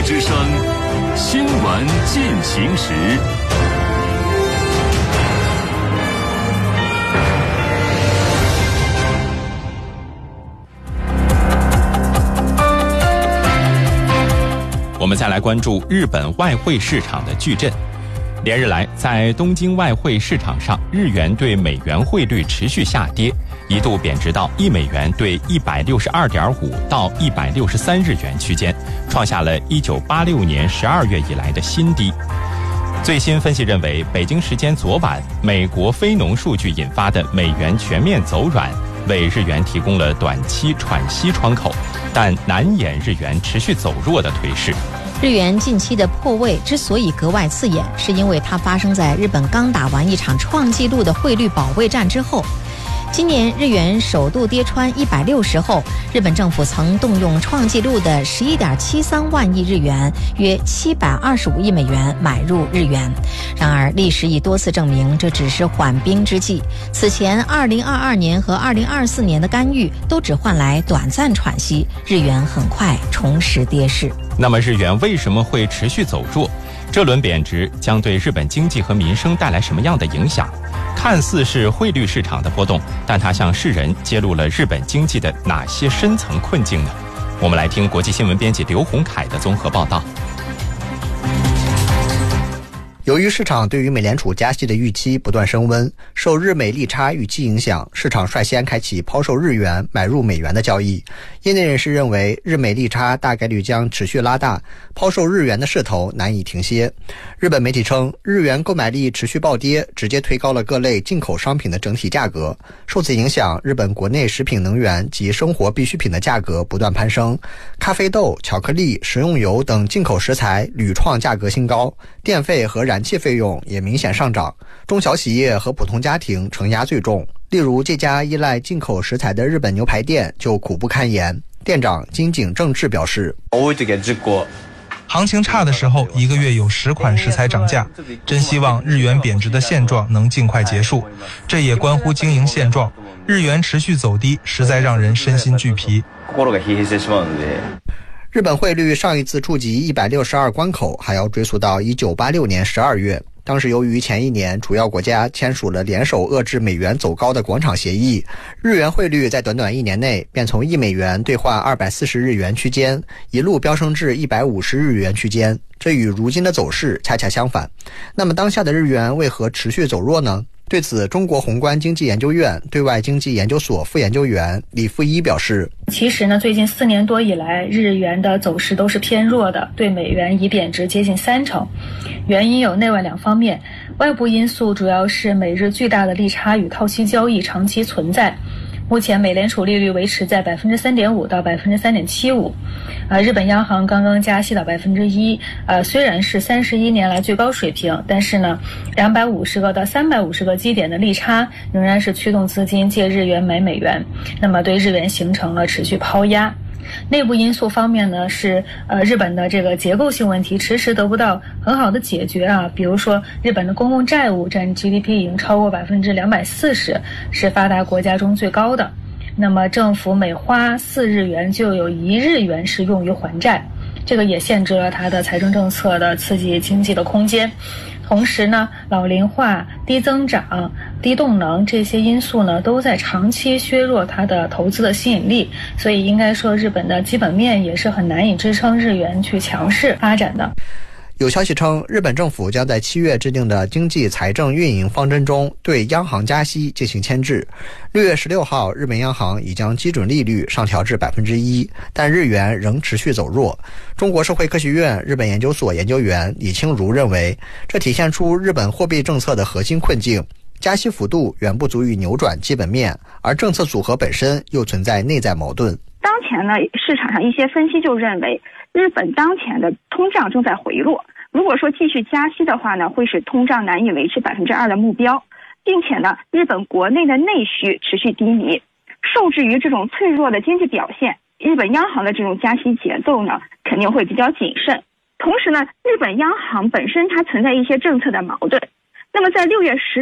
之声，新闻进行时。 我们再来关注日本外汇市场的巨震。连日来，在东京外汇市场上，日元对美元汇率持续下跌，一度贬值到1美元对162.5到163日元区间，创下了1986年12月以来的新低。最新分析认为，北京时间昨晚，美国非农数据引发的美元全面走软，为日元提供了短期喘息窗口，但难掩日元持续走弱的颓势。 日元近期的破位之所以格外刺眼，是因为它发生在日本刚打完一场创纪录的汇率保卫战之后。今年日元首度跌穿160后，日本政府曾动用创纪录的11.73万亿日元，约725亿美元买入日元。然而，历史已多次证明这只是缓兵之计。此前2022年和2024年的干预都只换来短暂喘息，日元很快重拾跌势。 那么日元为什么会持续走弱？这轮贬值将对日本经济和民生带来什么样的影响？看似是汇率市场的波动，但它向世人揭露了日本经济的哪些深层困境呢？我们来听国际新闻编辑刘洪凯的综合报道。 由于市场对于美联储加息的预期不断升温，受日美利差预期影响，市场率先开启抛售日元买入美元的交易。业内人士认为，日美利差大概率将持续拉大，抛售日元的势头难以停歇。日本媒体称，日元购买力持续暴跌，直接推高了各类进口商品的整体价格。受此影响，日本国内食品能源及生活必需品的价格不断攀升，咖啡豆、巧克力、食用油等进口食材屡创价格新高，电费和燃气费用也明显上涨，中小企业和普通家庭承压最重。例如，这家依赖进口食材的日本牛排店就苦不堪言。店长金井正治表示， 行情差的时候，一个月有10款食材涨价，真希望日元贬值的现状能尽快结束。这也关乎经营现状，日元持续走低，实在让人身心俱疲。 日本汇率上一次触及162关口还要追溯到1986年12月，当时由于前一年主要国家签署了联手遏制美元走高的广场协议，日元汇率在短短1年内便从1美元兑换240日元区间，一路飙升至150日元区间，这与如今的走势恰恰相反。那么当下的日元为何持续走弱呢？对此，中国宏观经济研究院对外经济研究所副研究员李富一表示， 其实呢，最近4年多以来，日元的走势都是偏弱的，对美元已贬值接近30%。原因有内外两方面，外部因素主要是美日巨大的利差与套息交易长期存在。目前美联储利率维持在 3.5% 到 3.75%，日本央行刚刚加息到 1%，虽然是31年来最高水平，但是呢，250个到350个基点的利差仍然是驱动资金借日元买美元，那么对日元形成了持续抛压。内部因素方面呢，是日本的这个结构性问题迟迟得不到很好的解决啊，比如说日本的公共债务占 GDP 已经超过240%，是发达国家中最高的。那么政府每花4日元就有1日元是用于还债，这个也限制了它的财政政策的刺激经济的空间。同时呢，老龄化、低增长、低动能这些因素呢，都在长期削弱它的投资的吸引力，所以应该说日本的基本面也是很难以支撑日元去强势发展的。 有消息称，日本政府将在7月制定的经济财政运营方针中对央行加息进行牵制。6月16号，日本央行已将基准利率上调至 1%， 但日元仍持续走弱。中国社会科学院日本研究所研究员李清如认为，这体现出日本货币政策的核心困境，加息幅度远不足以扭转基本面，而政策组合本身又存在内在矛盾。 当前呢，市场上一些分析就认为，日本当前的通胀正在回落，如果说继续加息的话呢，会使通胀难以维持 2% 的目标，并且呢，日本国内的内需持续低迷，受制于这种脆弱的经济表现，日本央行的这种加息节奏呢，肯定会比较谨慎。同时呢，日本央行本身它存在一些政策的矛盾。那么在6月10